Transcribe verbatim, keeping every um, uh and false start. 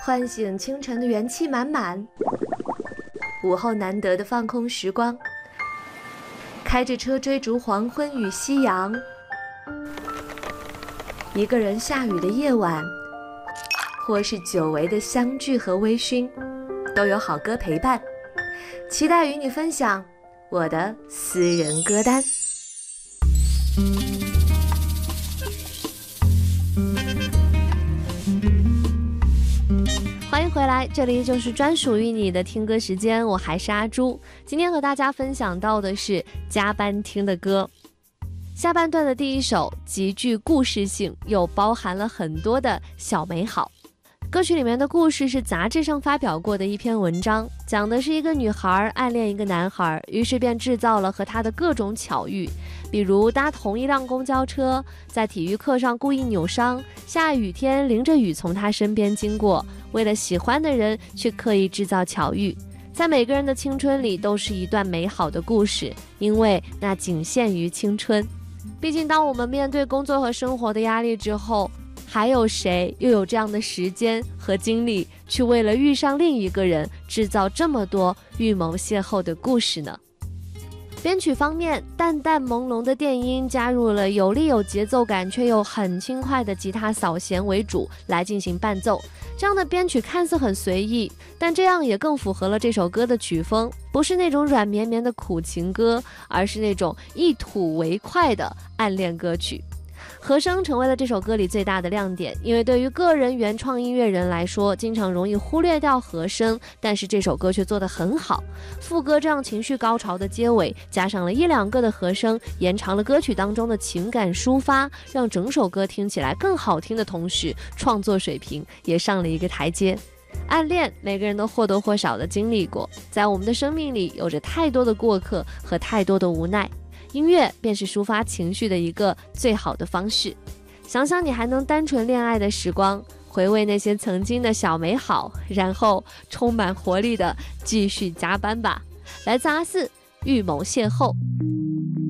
唤醒清晨的元气满满，午后难得的放空时光，开着车追逐黄昏与夕阳，一个人下雨的夜晚，或是久违的相聚和微醺，都有好歌陪伴。期待与你分享我的私人歌单。欢迎回来，这里就是专属于你的听歌时间，我还是阿朱。今天和大家分享到的是加班听的歌。下半段的第一首极具故事性，又包含了很多的小美好。歌曲里面的故事是杂志上发表过的一篇文章，讲的是一个女孩暗恋一个男孩，于是便制造了和他的各种巧遇，比如搭同一辆公交车，在体育课上故意扭伤，下雨天淋着雨从他身边经过，为了喜欢的人去刻意制造巧遇。在每个人的青春里都是一段美好的故事，因为那仅限于青春。毕竟当我们面对工作和生活的压力之后，还有谁又有这样的时间和精力去为了遇上另一个人制造这么多预谋邂逅的故事呢？编曲方面，淡淡朦胧的电音加入了有力有节奏感却又很轻快的吉他扫弦为主来进行伴奏。这样的编曲看似很随意，但这样也更符合了这首歌的曲风，不是那种软绵绵的苦情歌，而是那种一吐为快的暗恋歌曲。和声成为了这首歌里最大的亮点，因为对于个人原创音乐人来说，经常容易忽略掉和声，但是这首歌却做得很好。副歌这样情绪高潮的结尾，加上了一两个的和声，延长了歌曲当中的情感抒发，让整首歌听起来更好听的同时，创作水平也上了一个台阶。暗恋每个人都或多或少的经历过，在我们的生命里有着太多的过客和太多的无奈，音乐便是抒发情绪的一个最好的方式。想想你还能单纯恋爱的时光，回味那些曾经的小美好，然后充满活力的继续加班吧。来自阿四，预谋邂逅。